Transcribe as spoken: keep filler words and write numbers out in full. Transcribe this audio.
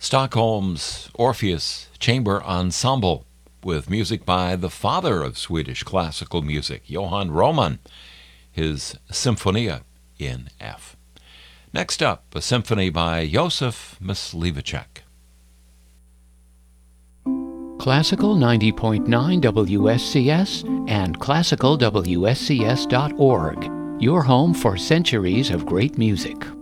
Stockholm's Orpheus Chamber Ensemble, with music by the father of Swedish classical music, Johann Roman, his Symphonia in F. Next up, a symphony by Josef Myslivacek. Classical ninety point nine W S C S and classical W S C S dot org, your home for centuries of great music.